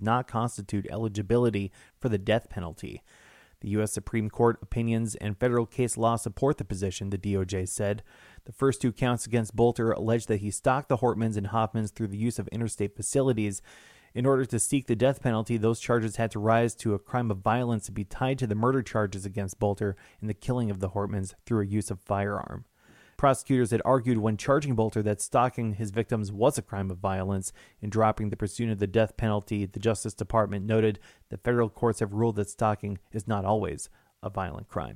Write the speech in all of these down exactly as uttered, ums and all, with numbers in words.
not constitute eligibility for the death penalty. The U S Supreme Court opinions and federal case law support the position, the D O J said. The first two counts against Bolter allege that he stalked the Hortmans and Hoffmans through the use of interstate facilities. In order to seek the death penalty, those charges had to rise to a crime of violence and be tied to the murder charges against Bolter and the killing of the Hortmans through a use of firearm. Prosecutors had argued when charging Bolter that stalking his victims was a crime of violence. In dropping the pursuit of the death penalty, the Justice Department noted that federal courts have ruled that stalking is not always a violent crime.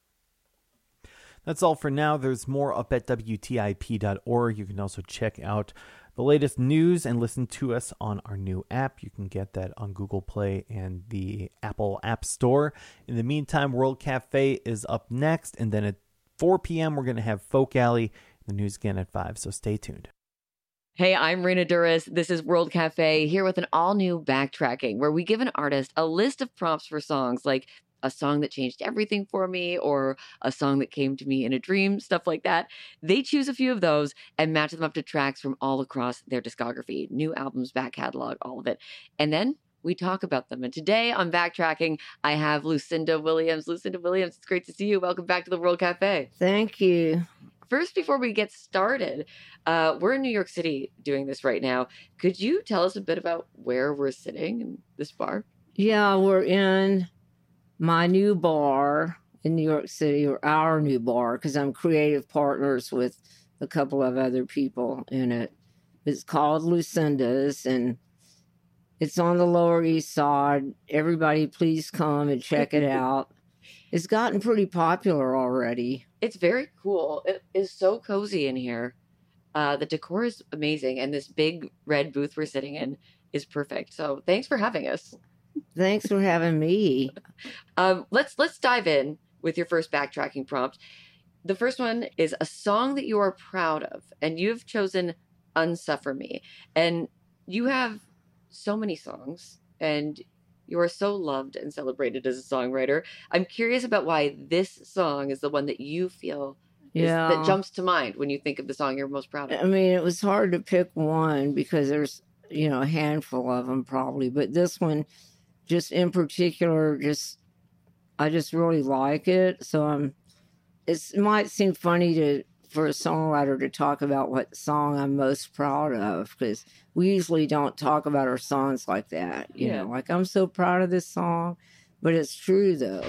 That's all for now. There's more up at W T I P dot org. You can also check out the latest news and listen to us on our new app. You can get that on Google Play and the Apple App Store. In the meantime, World Cafe is up next, and then at four p.m. we're going to have Folk Alley. The news again at five, so stay tuned. Hey, I'm Rena Duras. This is World Cafe, here with an all-new backtracking, where we give an artist a list of prompts for songs, like a song that changed everything for me, or a song that came to me in a dream, stuff like that. They choose a few of those and match them up to tracks from all across their discography, new albums, back catalog, all of it. And then we talk about them. And today on Backtracking, I have Lucinda Williams. Lucinda Williams, it's great to see you. Welcome back to the World Cafe. Thank you. First, before we get started, uh, we're in New York City doing this right now. Could you tell us a bit about where we're sitting in this bar? Yeah, we're in my new bar in New York City, or our new bar, because I'm creative partners with a couple of other people in it. It's called Lucinda's, and it's on the Lower East Side. Everybody, please come and check it out. It's gotten pretty popular already. It's very cool. It is so cozy in here. Uh, the decor is amazing, and this big red booth we're sitting in is perfect. So thanks for having us. Thanks for having me. Um, let's let's dive in with your first backtracking prompt. The first one is a song that you are proud of, and you've chosen "Unsuffer Me." And you have so many songs, and you are so loved and celebrated as a songwriter. I'm curious about why this song is the one that you feel is, Yeah. that jumps to mind when you think of the song you're most proud of. I mean, it was hard to pick one because there's, you know, a handful of them probably, but this one, just in particular, just I just really like it. So I'm. It's, it might seem funny to for a songwriter to talk about what song I'm most proud of, because we usually don't talk about our songs like that. You Yeah. know, like I'm so proud of this song, but it's true though.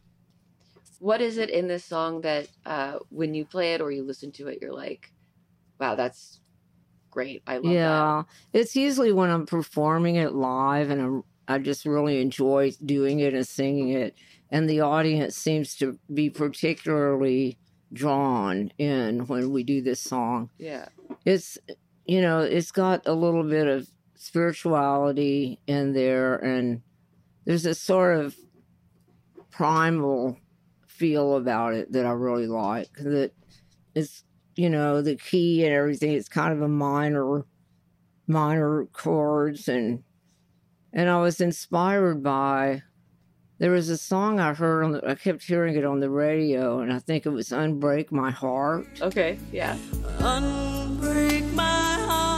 What is it in this song that uh, when you play it or you listen to it, you're like, wow, that's great. I love Yeah, it's usually when I'm performing it live, and I'm, I just really enjoy doing it and singing it. And the audience seems to be particularly drawn in when we do this song. that. Yeah. It's, you know, it's got a little bit of spirituality in there, and there's a sort of primal feel about it that I really like. That it's, you know, the key and everything, it's kind of a minor, minor chords, and and I was inspired by, there was a song I heard on the, I kept hearing it on the radio, and I think it was "Unbreak My Heart." Okay. Yeah. Unbreak my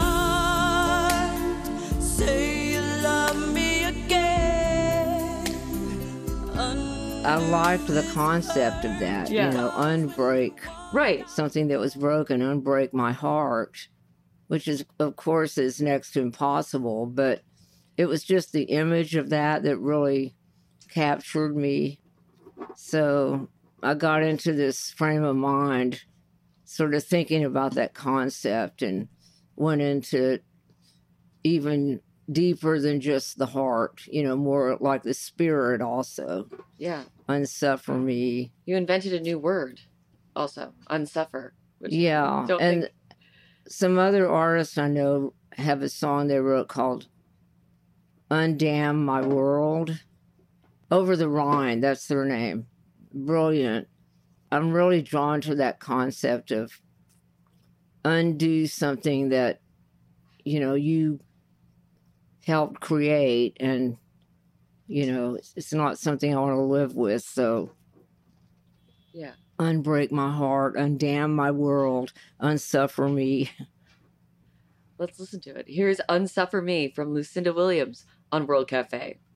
heart, say you love me again. Un- I liked the concept of that, Yeah. you know, unbreak Right. something that was broken, unbreak my heart, which is, of course, is next to impossible, but it was just the image of that that really captured me. So I got into this frame of mind, sort of thinking about that concept, and went into even deeper than just the heart, you know, more like the spirit also. Yeah. Unsuffer me. You invented a new word also, unsuffer. Which Yeah. don't And think- some other artists I know have a song they wrote called "Undam My World." Over the Rhine, that's their name. Brilliant. I'm really drawn to that concept of undo something that, you know, you helped create, and, you know, it's, it's not something I want to live with. So Yeah. unbreak my heart, undam my world, unsuffer me. Let's listen to it. Here's Unsuffer Me from Lucinda Williams on World Cafe.